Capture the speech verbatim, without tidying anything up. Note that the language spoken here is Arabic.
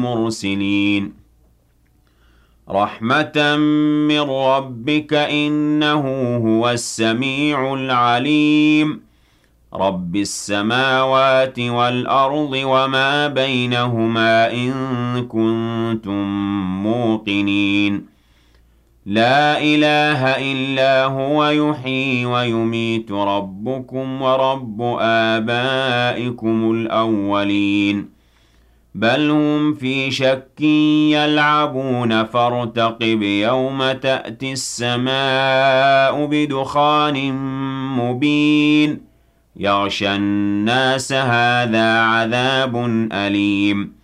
مرسلين رحمة من ربك إنه هو السميع العليم رب السماوات والأرض وما بينهما إن كنتم موقنين لا إله إلا هو يحيي ويميت ربكم ورب آبائكم الأولين بل هم في شك يلعبون فارتقب يوم تأتي السماء بدخان مبين يغشى الناس هذا عذاب أليم